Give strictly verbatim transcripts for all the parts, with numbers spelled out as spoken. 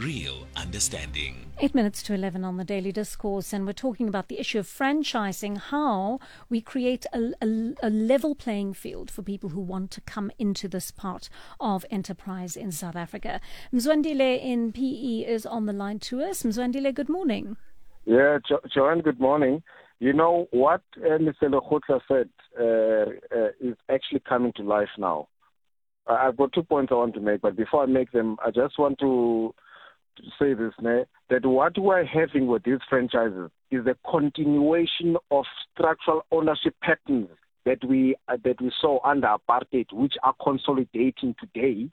real understanding. Eight minutes to eleven on the Daily Discourse, and we're talking about the issue of franchising, how we create a, a, a level playing field for people who want to come into this part of enterprise in South Africa. Mzwandile in P E is on the line to us. Mzwandile, good morning. Yeah, jo- Joanne, good morning. You know, what uh, Mister Lekgotla said uh, uh, is actually coming to life now. Uh, I've got two points I want to make, but before I make them, I just want to, to say this, né, that what we're having with these franchises is a continuation of structural ownership patterns that we uh, that we saw under apartheid, which are consolidating today,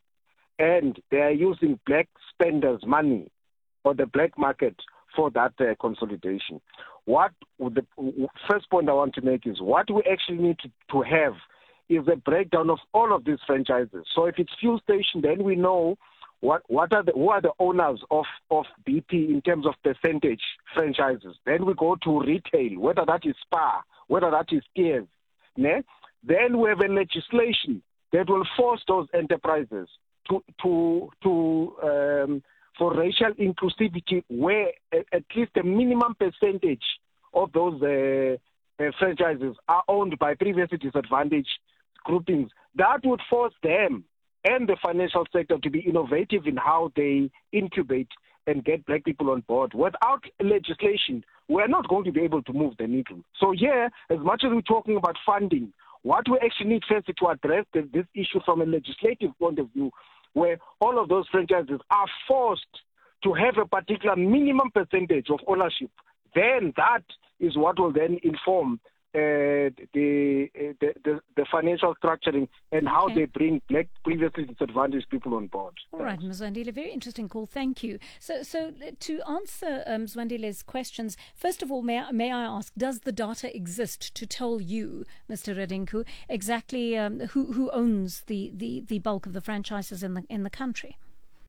and they are using black spenders' money or the black market for that uh, consolidation. What the first point I want to make is what we actually need to, to have is a breakdown of all of these franchises. So if it's fuel station, then we know what what are the who are the owners of, of B P in terms of percentage franchises. Then we go to retail, whether that is Spar, whether that is Steers. Ne? Then we have a legislation that will force those enterprises to to to um, for racial inclusivity, where at least a minimum percentage of those uh, uh, franchises are owned by previously disadvantaged groupings. That would force them and the financial sector to be innovative in how they incubate and get black people on board. Without legislation, we're not going to be able to move the needle. So here, as much as we're talking about funding, what we actually need first is to address the, this issue from a legislative point of view, where all of those franchises are forced to have a particular minimum percentage of ownership. Then that is what will then inform uh, the, the, the the financial structuring and how Okay. they bring black previously disadvantaged people on board. All right, Mzwandile, very interesting call. Thank you. So, so to answer um, Mzwandile's questions, first of all, may I, may I ask, does the data exist to tell you, Mister Radinku, exactly um, who who owns the, the, the bulk of the franchises in the in the country?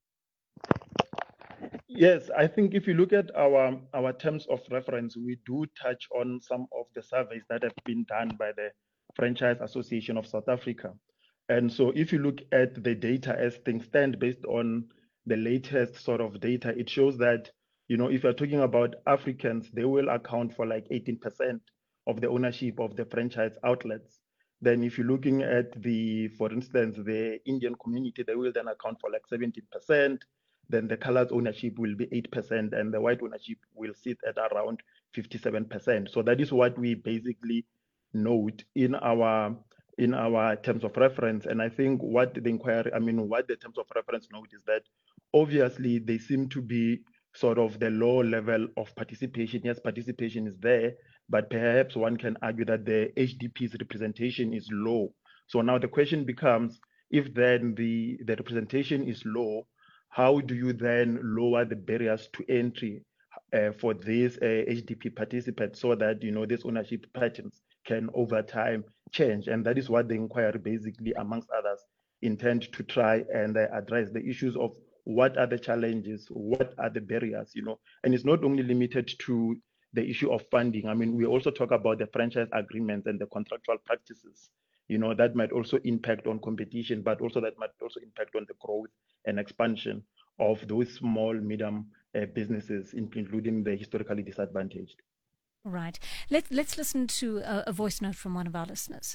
Yes, I think if you look at our our terms of reference, we do touch on some of the surveys that have been done by the Franchise Association of South Africa. And so if you look at the data as things stand based on the latest sort of data, it shows that, you know, if you're talking about Africans, they will account for like eighteen percent of the ownership of the franchise outlets. Then if you're looking at the, for instance, the Indian community, they will then account for like seventeen percent. Then the colored ownership will be eight percent and the white ownership will sit at around fifty-seven percent. So that is what we basically note in our in our terms of reference. And I think what the inquiry, I mean, what the terms of reference note is that obviously they seem to be sort of the low level of participation. Yes, participation is there, but perhaps one can argue that the H D P's representation is low. So now the question becomes, if then the, the representation is low, how do you then lower the barriers to entry uh, for these uh, H D P participants so that, you know, these ownership patterns can over time change? And that is what the inquiry basically, amongst others, intend to try and uh, address the issues of what are the challenges, what are the barriers, you know, and it's not only limited to the issue of funding. I mean, we also talk about the franchise agreements and the contractual practices, you know, that might also impact on competition, but also that might also impact on the growth and expansion of those small, medium uh, businesses, including the historically disadvantaged. Right. Let's let's listen to a, a voice note from one of our listeners.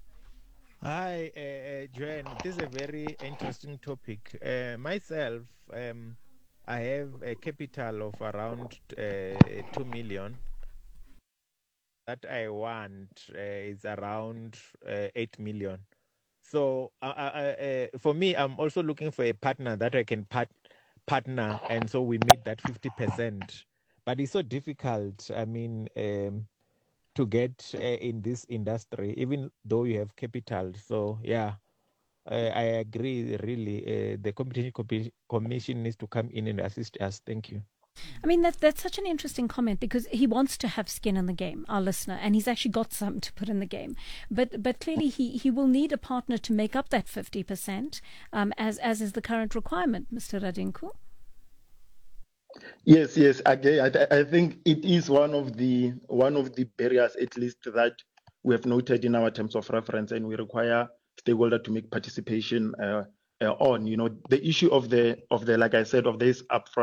Hi, uh, uh, Joanne. This is a very interesting topic. Uh, myself, um, I have a capital of around uh, two million. That I want uh, is around uh, eight million. So uh, uh, uh, for me, I'm also looking for a partner that I can part- partner, and so we meet that fifty percent. But it's so difficult, I mean, um, to get uh, in this industry, even though you have capital. So, yeah, I, I agree, really. Uh, the Competition Compi- Commission needs to come in and assist us. Thank you. I mean, that, that's such an interesting comment because he wants to have skin in the game, our listener, and he's actually got some to put in the game. But but clearly he, he will need a partner to make up that fifty percent, um, as, as is the current requirement, Mister Radinku. Yes, yes. Again, I, th- I think it is one of the one of the barriers, at least, that we have noted in our terms of reference, and we require stakeholder to make participation uh, uh, on. You know, the issue of the of the like I said of this upfront